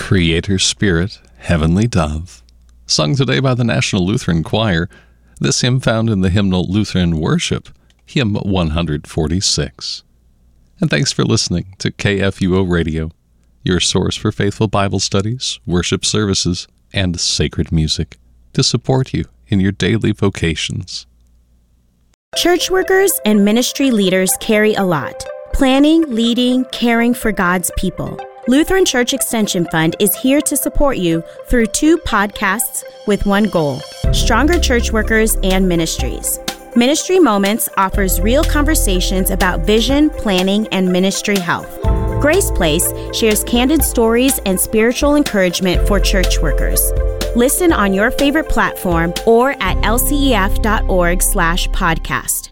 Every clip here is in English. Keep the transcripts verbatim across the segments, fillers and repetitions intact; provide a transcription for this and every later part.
Creator Spirit, Heavenly Dove, sung today by the National Lutheran Choir. This hymn found in the hymnal Lutheran Worship, hymn one forty-six. And thanks for listening to K F U O Radio, your source for faithful Bible studies, worship services, and sacred music to support you in your daily vocations. Church workers and ministry leaders carry a lot. Planning, leading, caring for God's people. Lutheran Church Extension Fund is here to support you through two podcasts with one goal: stronger church workers and ministries. Ministry Moments offers real conversations about vision, planning, and ministry health. Grace Place shares candid stories and spiritual encouragement for church workers. Listen on your favorite platform or at lcef.org slash podcast.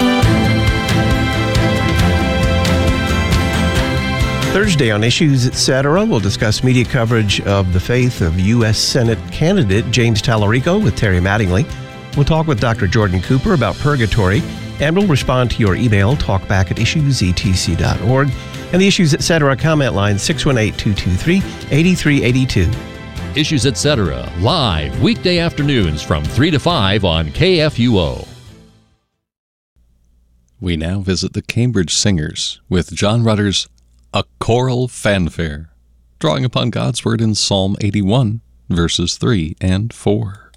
Thursday on Issues Etc., we'll discuss media coverage of the faith of U S Senate candidate James Tallarico with Terry Mattingly. We'll talk with Doctor Jordan Cooper about purgatory, and we'll respond to your email, talkback at issues e t c dot org, and the Issues Etc. comment line, six one eight, two two three, eight three eight two. Issues Etc. live weekday afternoons from three to five on K F U O. We now visit the Cambridge Singers with John Rutter's A Choral Fanfare, drawing upon God's Word in Psalm eighty-one, verses three and four.